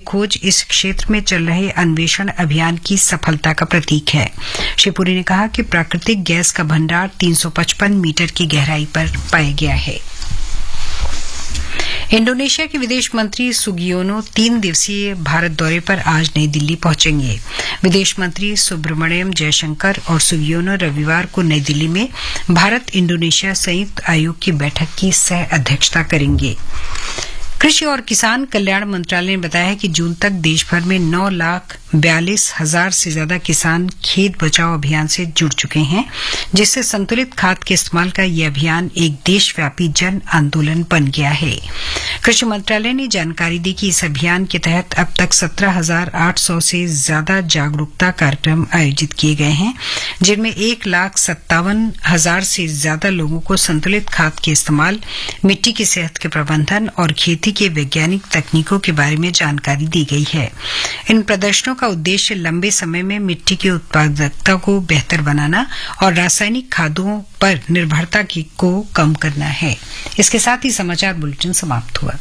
खोज इस क्षेत्र में चल रहे अन्वेषण अभियान की सफलता का प्रतीक है। श्री पुरी ने कहा कि प्राकृतिक गैस का भंडार 355 मीटर की गहराई पर पाया गया है। इंडोनेशिया के विदेश मंत्री सुगियोनो 3 दिवसीय भारत दौरे पर आज नई दिल्ली पहुंचेंगे। विदेश मंत्री सुब्रमण्यम जयशंकर और सुगियोनो रविवार को नई दिल्ली में भारत इंडोनेशिया संयुक्त आयोग की बैठक की सह अध्यक्षता करेंगे। कृषि और किसान कल्याण मंत्रालय ने बताया है कि जून तक देश भर में 9,42,000 से ज्यादा किसान खेत बचाओ अभियान से जुड़ चुके हैं, जिससे संतुलित खाद के इस्तेमाल का यह अभियान एक देशव्यापी जन आंदोलन बन गया है। कृषि मंत्रालय ने जानकारी दी कि इस अभियान के तहत अब तक 17,800 से ज्यादा जागरूकता कार्यक्रम आयोजित किए गए हैं, जिनमें 1,57,000 से ज्यादा लोगों को संतुलित खाद के इस्तेमाल, मिट्टी की सेहत के प्रबंधन और खेती के वैज्ञानिक तकनीकों के बारे में जानकारी दी गई है। इन प्रदर्शनों का उद्देश्य लंबे समय में मिट्टी की उत्पादकता को बेहतर बनाना और रासायनिक खादों पर निर्भरता को कम करना है। इसके साथ ही समाचार बुलेटिन समाप्त हुआ।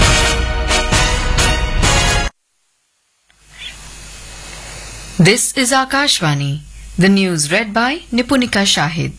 This is Akashvani, the news red bye Nipunika Shahid.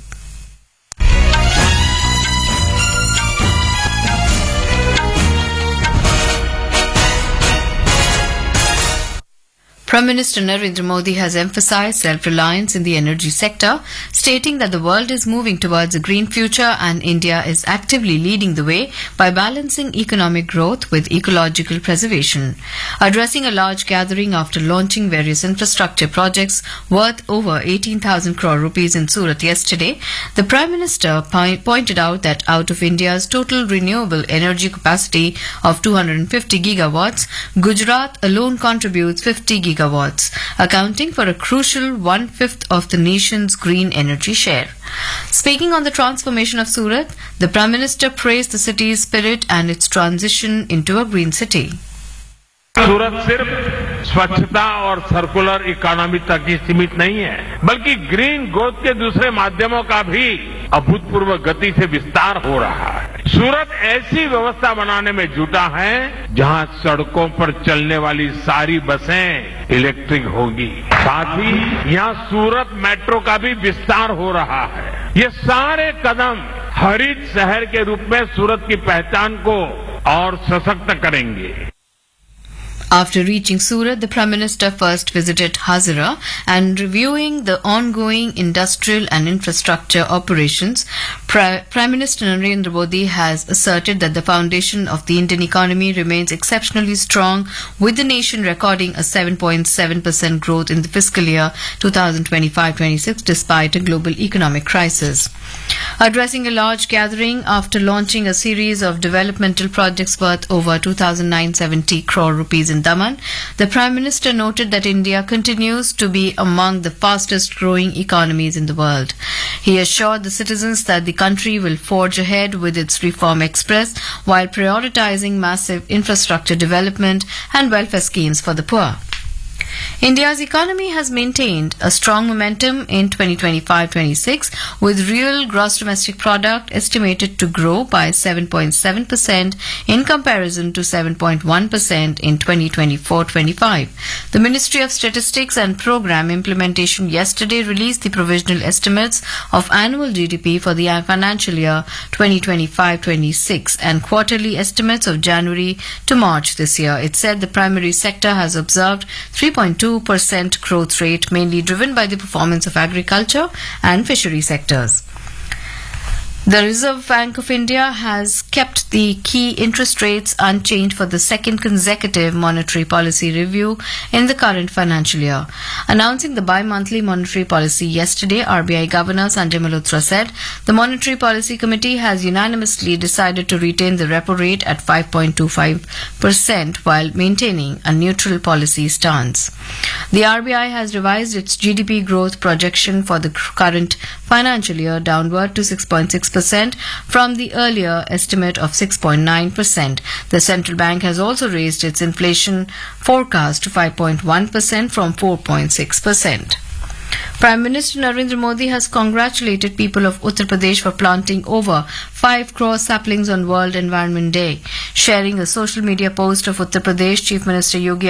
Prime Minister Narendra Modi has emphasized self-reliance in the energy sector, stating that the world is moving towards a green future and India is actively leading the way by balancing economic growth with ecological preservation. Addressing a large gathering after launching various infrastructure projects worth over 18,000 crore rupees in Surat yesterday, the Prime Minister pointed out that out of India's total renewable energy capacity of 250 gigawatts, Gujarat alone contributes 50 gigawatts, accounting for a crucial 1/5 of the nation's green energy share. Speaking on the transformation of Surat, the Prime Minister praised the city's spirit and its transition into a green city. सूरत सिर्फ स्वच्छता और circular economy तक ही सीमित नहीं है, बल्कि green growth के दूसरे माध्यमों का भी अभूतपूर्व गति से विस्तार हो रहा है। सूरत ऐसी व्यवस्था बनाने में जुटा है जहां सड़कों पर चलने वाली सारी बसें इलेक्ट्रिक होगी। साथ ही यहां सूरत मेट्रो का भी विस्तार हो रहा है। ये सारे कदम हरित शहर के रूप में सूरत की पहचान को और सशक्त करेंगे। After reaching Surat, the Prime Minister first visited Hazira and reviewing the ongoing industrial and infrastructure operations. Prime Minister Narendra Modi has asserted that the foundation of the Indian economy remains exceptionally strong, with the nation recording a 7.7% growth in the fiscal year 2025-26 despite a global economic crisis. Addressing a large gathering after launching a series of developmental projects worth over 2,970 crore rupees in Daman, the Prime Minister noted that India continues to be among the fastest growing economies in the world. He assured the citizens that the country will forge ahead with its reform express while prioritizing massive infrastructure development and welfare schemes for the poor. India's economy has maintained a strong momentum in 2025-26, with real gross domestic product estimated to grow by 7.7% in comparison to 7.1% in 2024-25. The Ministry of Statistics and Program Implementation yesterday released the provisional estimates of annual GDP for the financial year 2025-26 and quarterly estimates of January to March this year. It said the primary sector has observed 3.2% growth rate, mainly driven by the performance of agriculture and fishery sectors. The Reserve Bank of India has kept the key interest rates unchanged for the second consecutive monetary policy review in the current financial year. Announcing the bi-monthly monetary policy yesterday, RBI Governor Sanjay Malhotra said the Monetary Policy Committee has unanimously decided to retain the repo rate at 5.25% while maintaining a neutral policy stance. The RBI has revised its GDP growth projection for the current financial year downward to 6.6% from the earlier estimate of 6.9%. The central bank has also raised its inflation forecast to 5.1% from 4.6%. Prime Minister Narendra Modi has congratulated people of Uttar Pradesh for planting over 5 crore saplings on World Environment Day. Sharing a social media post of Uttar Pradesh, Chief Minister Yogi